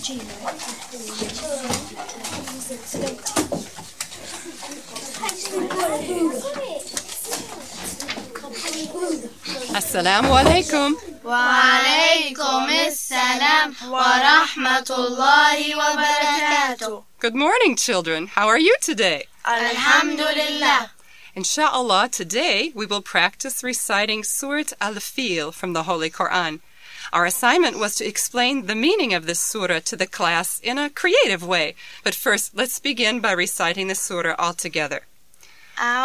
Assalamu alaikum. وعليكم السلام ورحمة الله وبركاته. Good morning, children. How are you today? Alhamdulillah. Insha'Allah, today we will practice reciting Surat Al-Fil from the Holy Quran. Our assignment was to explain the meaning of this surah to the class in a creative way. But first, let's begin by reciting the surah all together.